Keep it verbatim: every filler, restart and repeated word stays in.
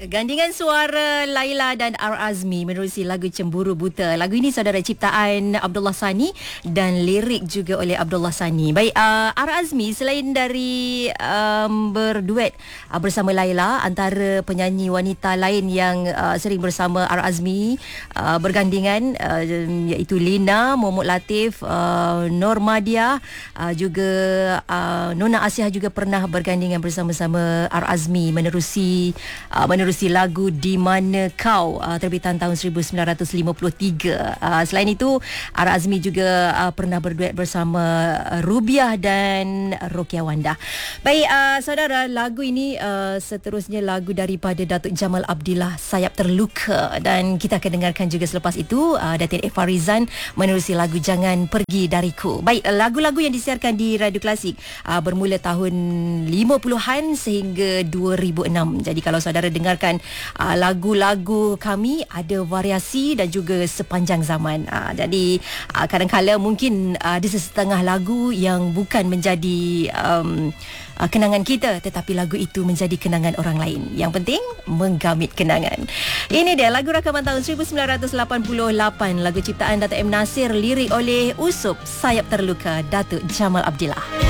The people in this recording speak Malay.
Gandingan suara Laila dan R. Azmi menerusi lagu Cemburu Buta. Lagu ini saudara ciptaan Abdullah Sani dan lirik juga oleh Abdullah Sani. Baik, uh, R. Azmi selain dari um, berduet uh, bersama Laila, antara penyanyi wanita lain yang uh, sering bersama R. Azmi uh, bergandingan uh, iaitu Lina, Momod Latif, uh, Normadia, uh, juga uh, Nona Asiah juga pernah bergandingan bersama-sama R. Azmi menerusi uh, menerusi menerusi lagu Di Mana Kau, uh, terbitan tahun seribu sembilan ratus lima puluh tiga. Uh, selain itu, R. Azmi juga uh, pernah berduet bersama uh, Rubiah dan Rokia Wanda. Baik, uh, saudara, lagu ini uh, seterusnya lagu daripada Datuk Jamal Abdillah, Sayap Terluka, dan kita akan dengarkan juga selepas itu uh, Datin Eva Rizan menerusi lagu Jangan Pergi Dariku. Baik, lagu-lagu yang disiarkan di Radio Klasik uh, bermula tahun lima puluhan sehingga dua ribu enam. Jadi kalau saudara dengar Uh, lagu-lagu kami ada variasi dan juga sepanjang zaman. Uh, jadi uh, kadang-kadang mungkin uh, ada setengah lagu yang bukan menjadi um, uh, kenangan kita, tetapi lagu itu menjadi kenangan orang lain. Yang penting menggamit kenangan. Ini dia lagu rakaman tahun seribu sembilan ratus lapan puluh lapan, lagu ciptaan Datuk M. Nasir, lirik oleh Usup, Sayap Terluka, Datuk Jamal Abdillah.